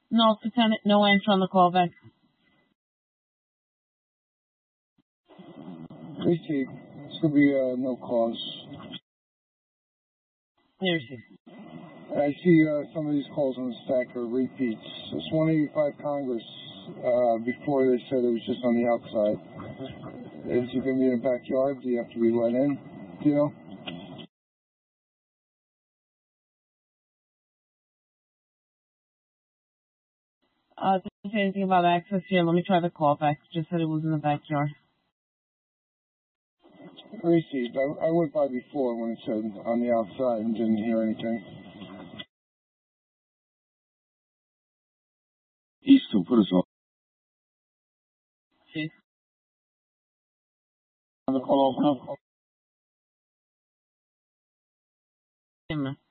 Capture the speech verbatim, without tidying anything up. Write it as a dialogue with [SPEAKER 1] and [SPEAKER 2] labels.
[SPEAKER 1] No, Lieutenant, no answer on the callback.
[SPEAKER 2] Receive. It's going to be uh, no cause.
[SPEAKER 1] Here she.
[SPEAKER 2] I see uh, some of these calls on the stack are repeats. It's one eighty-five Congress. Uh, before they said it was just on the outside. Is it going to be in the backyard? Do you have to be let in? Do you know?
[SPEAKER 1] Uh, didn't say anything about access here. Let me try the callback. Just said it was in the backyard.
[SPEAKER 2] Received. I, I went by before when it said on the outside and didn't hear anything.
[SPEAKER 3] Easton, put us on.
[SPEAKER 1] See?
[SPEAKER 3] On the call open up.
[SPEAKER 1] Wait a minute.